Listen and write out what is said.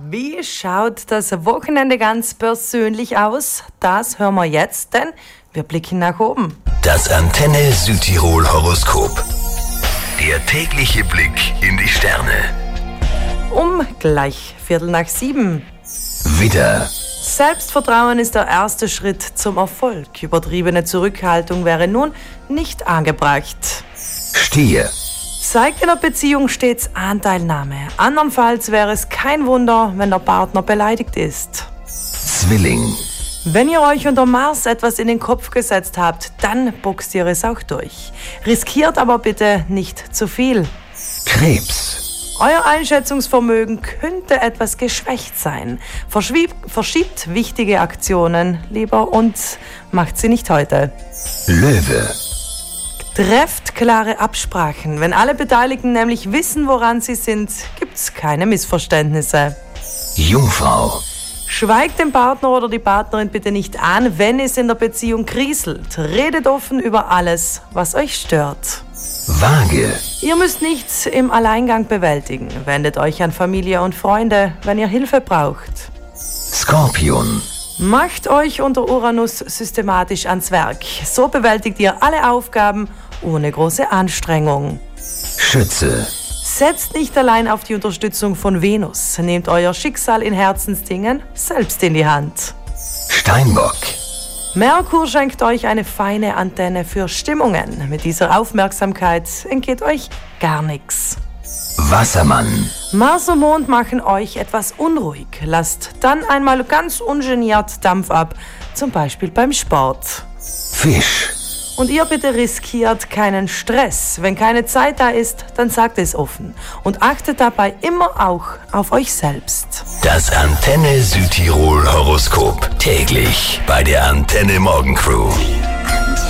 Wie schaut das Wochenende ganz persönlich aus? Das hören wir jetzt, denn wir blicken nach oben. Das Antenne Südtirol Horoskop. Der tägliche Blick in die Sterne. Um gleich 6:15. Widder, Selbstvertrauen ist der erste Schritt zum Erfolg. Übertriebene Zurückhaltung wäre nun nicht angebracht. Stier, Zeigt in der Beziehung stets Anteilnahme. Andernfalls wäre es kein Wunder, wenn der Partner beleidigt ist. Zwilling, Wenn ihr euch unter Mars etwas in den Kopf gesetzt habt, dann boxt ihr es auch durch. Riskiert aber bitte nicht zu viel. Krebs, Euer Einschätzungsvermögen könnte etwas geschwächt sein. Verschiebt wichtige Aktionen lieber und macht sie nicht heute. Löwe, Trefft klare Absprachen. Wenn alle Beteiligten nämlich wissen, woran sie sind, gibt's keine Missverständnisse. Jungfrau, Schweigt den Partner oder die Partnerin bitte nicht an, wenn es in der Beziehung kriselt. Redet offen über alles, was euch stört. Waage, Ihr müsst nichts im Alleingang bewältigen. Wendet euch an Familie und Freunde, wenn ihr Hilfe braucht. Skorpion, Macht euch unter Uranus systematisch ans Werk. So bewältigt ihr alle Aufgaben ohne große Anstrengung. Schütze, Setzt nicht allein auf die Unterstützung von Venus. Nehmt euer Schicksal in Herzensdingen selbst in die Hand. Steinbock, Merkur schenkt euch eine feine Antenne für Stimmungen. Mit dieser Aufmerksamkeit entgeht euch gar nichts. Wassermann, Mars und Mond machen euch etwas unruhig. Lasst dann einmal ganz ungeniert Dampf ab, zum Beispiel beim Sport. Fisch, Und ihr bitte riskiert keinen Stress. Wenn keine Zeit da ist, dann sagt es offen. Und achtet dabei immer auch auf euch selbst. das Antenne Südtirol Horoskop. Täglich bei der Antenne Morgencrew.